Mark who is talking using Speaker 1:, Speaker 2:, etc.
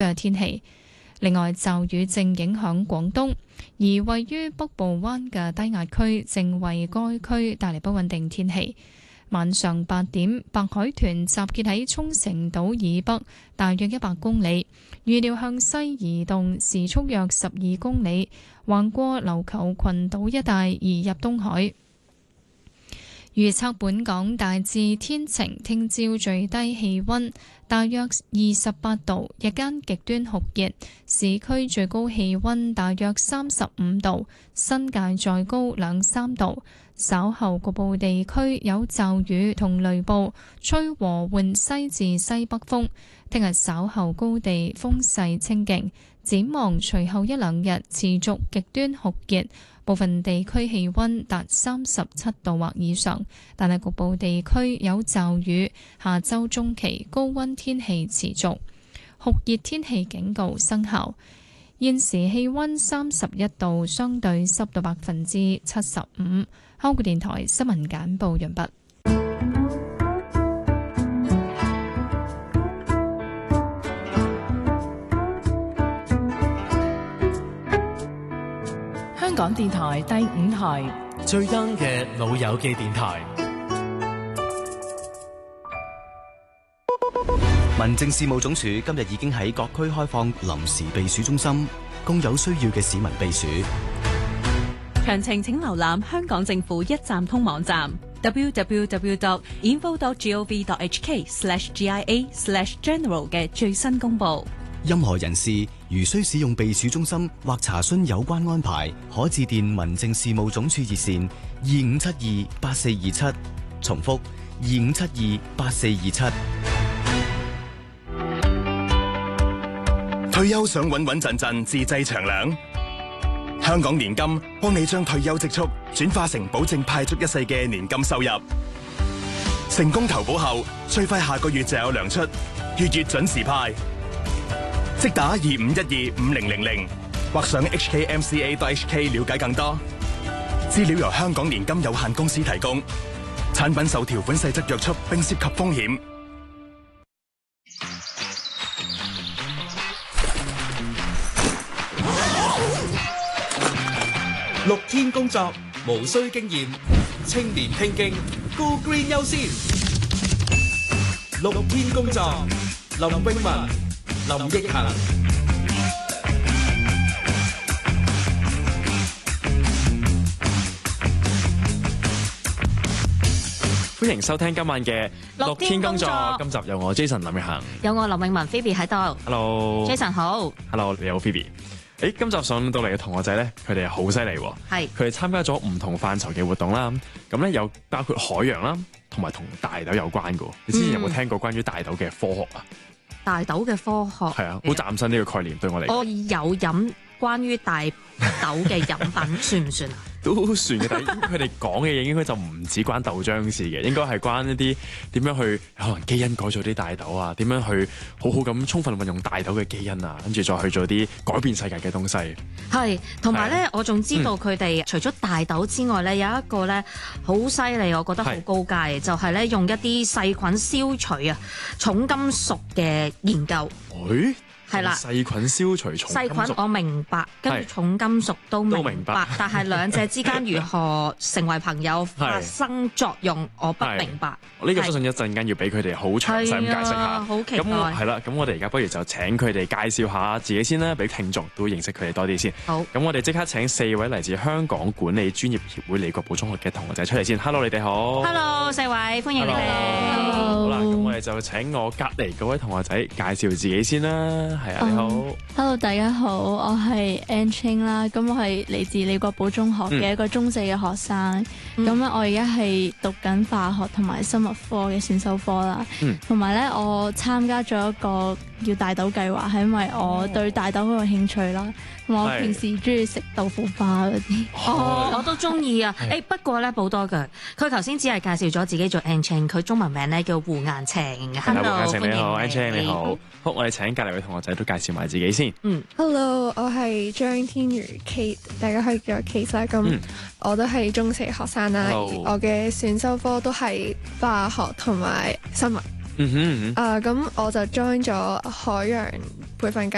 Speaker 1: 嘅天氣。另外，驟雨正影響廣東，而位於北部灣嘅低壓區正為該區帶嚟不穩定天氣。晚上8點，白海豚集結喺沖繩島以北大約100公里，預料向西移動，時速約12公里，橫過琉球群島一帶移入東海。預測本港大致天晴，聽朝最低氣溫大約28度，日間極端酷熱，市區最高氣溫大約35度，新界再高2-3度。稍後局部地區有驟雨同雷暴，吹和緩西至西北風。聽日稍後高地風勢清勁，展望隨後1-2日持續極端酷熱，部分地區氣溫達37度或以上，但係局部地區有驟雨。下周中期高溫天氣持續，酷熱天氣警告生效。現時氣溫31度，相對濕度75%。香港電台新聞簡報完畢。
Speaker 2: 香港電台第5台
Speaker 3: 最 young 嘅老友記電台。
Speaker 4: 民政事務總署今日已經喺各區開放臨時避暑中心，供有需要嘅市民避暑。
Speaker 5: 詳情請瀏覽香港政府一站通網站 www.info.gov.hk/GIA/general 嘅最新公佈。
Speaker 4: 任何人士如需使用避暑中心或查詢有關安排，可致電民政事務總署熱線25728427，重複25728427。
Speaker 6: 退休想穩穩陣陣自製長糧？香港年金幫你將退休積蓄轉化成保證派足一世嘅年金收入。成功投保後，最快下個月就有糧出，月月準時派。即打25125000或上 hkmca.hk 了解更多。資料由香港年金有限公司提供，產品受條款細則約束並涉及風險。
Speaker 3: 6天工作無需經驗，青年拼勁 Go Green 優先。6天工作，林詠雯、林奕恒。
Speaker 7: 歡迎收聽今晚嘅6天工作。今集有我 Jason 林奕恒，
Speaker 5: 有我林詠雯 Phoebe 喺度。
Speaker 7: Hello
Speaker 5: Jason 好。
Speaker 7: Hello 你好 Phoebe。今集上到嚟嘅同學仔咧，佢哋好犀利喎。係，佢哋參加咗唔同範疇嘅活動啦。咁咧有包括海洋啦，同埋同大豆有關嘅。你之前有冇聽過關於大豆嘅科學啊？
Speaker 5: 大豆嘅科學
Speaker 7: 係啊，好嶄新呢個概念對我嚟。
Speaker 5: 我有飲關於大豆嘅飲品，算唔算啊？
Speaker 7: 都算嘅，但係佢哋講嘅嘢應該就唔止關豆漿事嘅，應該係關一啲點樣去可能基因改造啲大豆啊，點樣去好好咁充分運用大豆嘅基因啊，跟住再去做啲改變世界嘅東西。係，
Speaker 5: 同埋咧，我仲知道佢哋除咗大豆之外咧，有一個咧好犀利，我覺得好高階，就係咧用一啲細菌消除啊重金屬嘅研究。係啦，
Speaker 7: 細菌消除重金屬。細菌
Speaker 5: 我明白，跟住重金屬都明白，但係兩者之間如何成為朋友、發生作用，我不明白。
Speaker 7: 呢個相信一陣間要俾佢哋好詳細咁解釋下。
Speaker 5: 好期待。
Speaker 7: 咁係啦，咁我哋而家不如就請佢哋介紹下自己先啦，俾聽眾都認識佢哋多啲先。好。咁我哋即刻請4位嚟自香港管理專業協會李國寶中學嘅同學仔出嚟先。Hello， 你哋好。
Speaker 5: Hello， 4位，歡迎你哋。
Speaker 7: 好啦，咁我哋就請我隔離嗰位同學仔介紹自己先啦。係啊，你好。
Speaker 8: Hello， 大家好，我係 Ann 啦，咁我係嚟自李國寶中學嘅一個中4嘅學生，咁咧我而家係讀緊化學同埋生物科嘅選修科啦，同埋咧我參加咗一個叫大豆計劃，係因為我對大豆好有興趣啦，同埋我平時中意食豆腐花嗰啲。
Speaker 5: 我都中意啊！不過咧補多句，佢頭先只係介紹咗自己做 Ann， 佢中文名咧叫胡顏晴。
Speaker 7: Hello， 胡顏晴你好 ，Ann 你好。好，我哋請隔離位同學仔都介紹埋自己先。
Speaker 9: Hello， 我係張天如 Kate， 大家可以叫我 Kate 啦。咁我都係中4學生啦，我嘅選修科都係化學同埋生物。咁我就 join 咗海洋培訓